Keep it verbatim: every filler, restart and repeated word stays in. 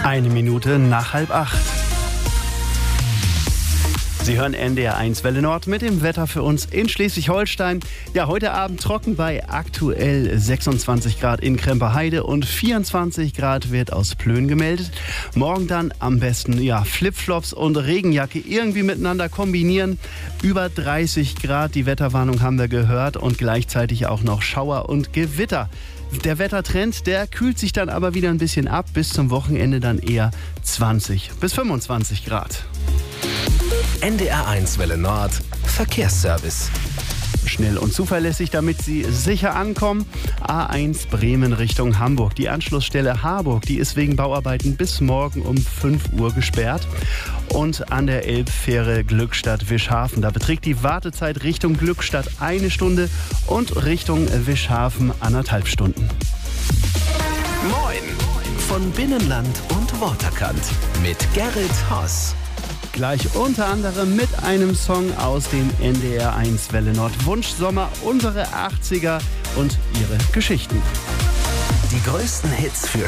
Eine Minute nach halb acht. Sie hören N D R eins Welle Nord mit dem Wetter für uns in Schleswig-Holstein. Ja, heute Abend trocken bei aktuell sechsundzwanzig Grad in Kremper-Heide und vierundzwanzig Grad wird aus Plön gemeldet. Morgen dann am besten ja Flipflops und Regenjacke irgendwie miteinander kombinieren. Über dreißig Grad, die Wetterwarnung haben wir gehört, und gleichzeitig auch noch Schauer und Gewitter. Der Wettertrend, der kühlt sich dann aber wieder ein bisschen ab. Bis zum Wochenende dann eher zwanzig bis fünfundzwanzig Grad. N D R eins Welle Nord Verkehrsservice. Schnell und zuverlässig, damit Sie sicher ankommen. A eins Bremen Richtung Hamburg. Die Anschlussstelle Harburg, die ist wegen Bauarbeiten bis morgen um fünf Uhr gesperrt. Und an der Elbfähre Glückstadt-Wischhafen, da beträgt die Wartezeit Richtung Glückstadt eine Stunde und Richtung Wischhafen anderthalb Stunden. Moin von Binnenland und Waterkant mit Gerrit Hoss. Gleich unter anderem mit einem Song aus dem N D R eins Welle Nord Wunschsommer, unsere achtziger und ihre Geschichten. Die größten Hits für